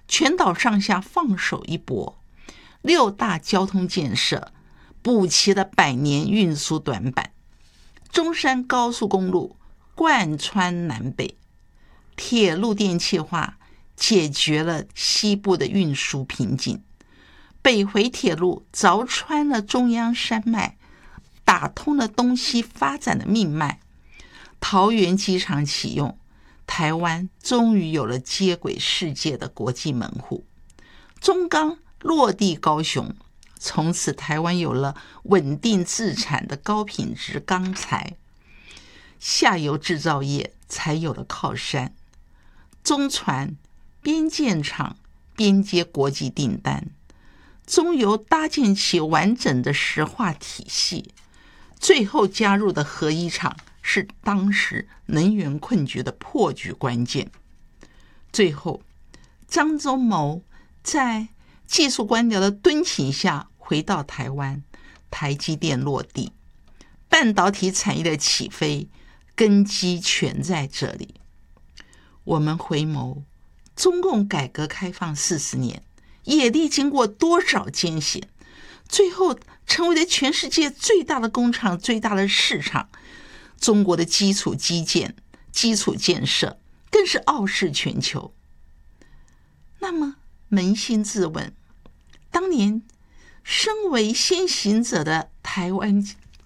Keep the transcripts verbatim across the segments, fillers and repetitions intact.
全岛上下放手一搏，六大交通建设补齐了百年运输短板。中山高速公路贯穿南北，铁路电气化解决了西部的运输瓶颈，北回铁路凿穿了中央山脉，打通了东西发展的命脉。桃园机场启用，台湾终于有了接轨世界的国际门户。中钢落地高雄，从此台湾有了稳定自产的高品质钢材，下游制造业才有了靠山。中船边建厂边接国际订单，中油搭建起完整的石化体系，最后加入的核一厂是当时能源困局的破局关键。最后张忠谋在技术官僚的敦请下回到台湾，台积电落地，半导体产业的起飞根基全在这里。我们回眸中共改革开放四十年，也历经过多少艰险，最后成为了全世界最大的工厂、最大的市场。中国的基础基建、基础建设更是傲视全球。那么扪心自问，当年身为先行者的台湾，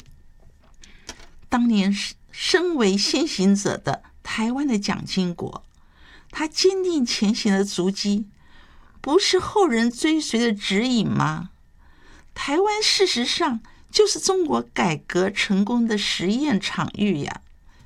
当年身为先行者的台湾的蒋经国，他坚定前行的足迹，不是后人追随的指引吗？台湾事实上就是中国改革成功的实验场域呀。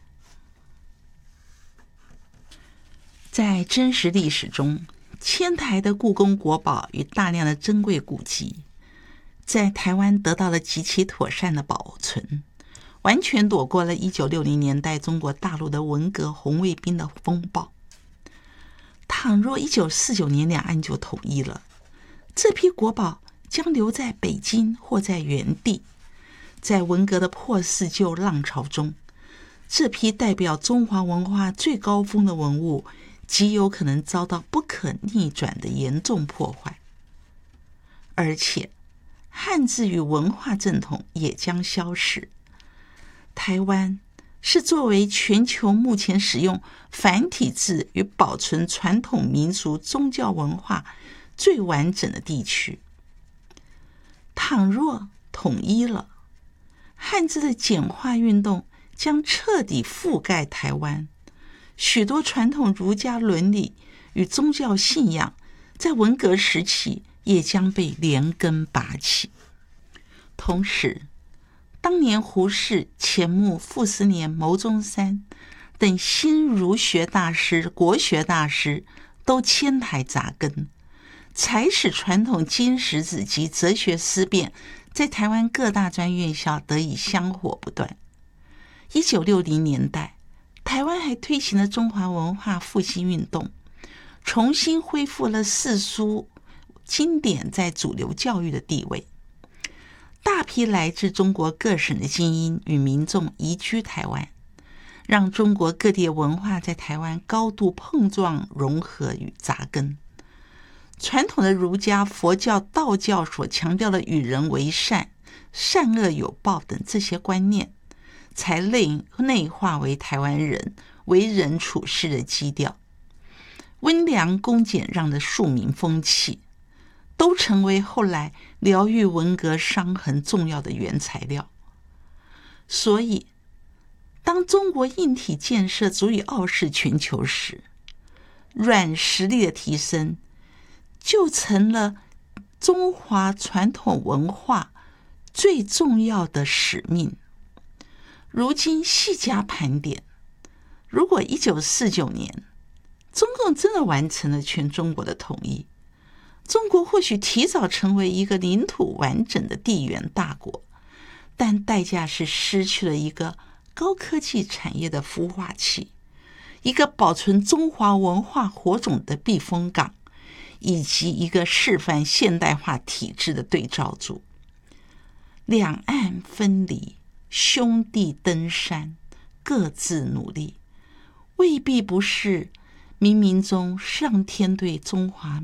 在真实历史中，迁台的故宫国宝与大量的珍贵古迹，在台湾得到了极其妥善的保存，完全躲过了一九六零年代中国大陆的文革红卫兵的风暴。倘若一九四九年两岸就统一了，这批国宝将留在北京或在原地。在文革的破四旧浪潮中，这批代表中华文化最高峰的文物极有可能遭到不可逆转的严重破坏，而且汉字与文化正统也将消失。台湾是作为全球目前使用繁体字与保存传统民俗宗教文化最完整的地区。倘若统一了，汉字的简化运动将彻底覆盖台湾，许多传统儒家伦理与宗教信仰在文革时期也将被连根拔起。同时，当年胡适、钱穆、傅斯年、牟宗三等新儒学大师、国学大师都迁台扎根，才使传统经史子及哲学思辨在台湾各大专院校得以香火不断。一九六零年代，台湾还推行了中华文化复兴运动，重新恢复了四书经典在主流教育的地位。大批来自中国各省的精英与民众移居台湾，让中国各地的文化在台湾高度碰撞、融合与扎根。传统的儒家、佛教、道教所强调的与人为善、善恶有报等这些观念，才内内化为台湾人为人处事的基调。温良恭俭让的庶民风气，都成为后来疗愈文革伤痕重要的原材料。所以，当中国硬体建设足以傲视全球时，软实力的提升就成了中华传统文化最重要的使命。如今细加盘点，如果一九四九年中共真的完成了全中国的统一，中国或许提早成为一个领土完整的地缘大国，但代价是失去了一个高科技产业的孵化器，一个保存中华文化火种的避风港，以及一个示范现代化体制的对照组。两岸分离，兄弟登山，各自努力，未必不是冥冥中上天对中华